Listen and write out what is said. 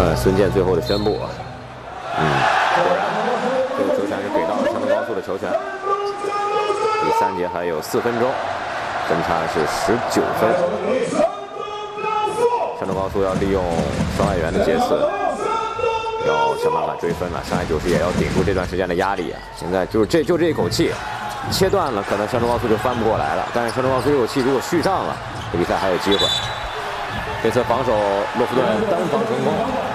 孙健最后的宣布，果然这个球权是给到了山东高速的球权。第3节还有4分钟，分差是19分。山东高速要利用双外援的杰斯，要想办法追分了。上海90也要顶住这段时间的压力啊！现在就这一口气，切断了，可能山东高速就翻不过来了。但是山东高速这口气如果续上了，这比赛还有机会。这次防守洛夫顿单防成功。